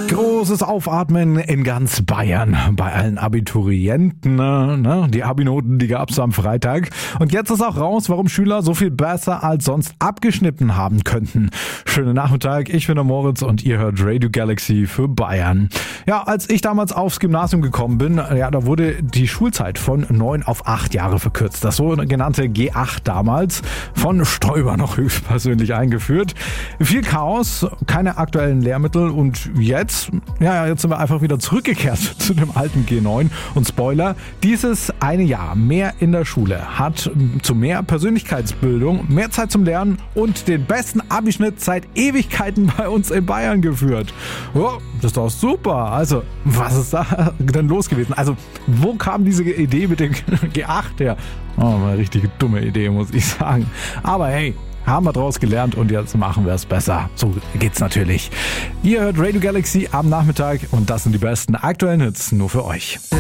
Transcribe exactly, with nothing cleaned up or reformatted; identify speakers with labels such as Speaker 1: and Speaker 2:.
Speaker 1: Großes Aufatmen in ganz Bayern bei allen Abiturienten. Ne? Die Abi-Noten, die gab es am Freitag. Und jetzt ist auch raus, warum Schüler so viel besser als sonst abgeschnitten haben könnten. Schönen Nachmittag, ich bin der Moritz und ihr hört Radio Galaxy für Bayern. Ja, als ich damals aufs Gymnasium gekommen bin, ja, da wurde die Schulzeit von neun auf acht Jahre verkürzt. Das sogenannte G acht damals, von Stoiber noch höchstpersönlich eingeführt. Viel Chaos, keine aktuellen Lehrmittel und jetzt Ja, jetzt sind wir einfach wieder zurückgekehrt zu dem alten G neun. Und Spoiler, dieses eine Jahr mehr in der Schule hat zu mehr Persönlichkeitsbildung, mehr Zeit zum Lernen und den besten Abischnitt seit Ewigkeiten bei uns in Bayern geführt. Oh, das ist doch super. Also, was ist da denn los gewesen? Also, wo kam diese Idee mit dem G acht her? Oh, eine richtige dumme Idee, muss ich sagen. Aber hey, haben wir draus gelernt und jetzt machen wir es besser. So geht's natürlich. Ihr hört Radio Galaxy am Nachmittag und das sind die besten aktuellen Hits nur für euch.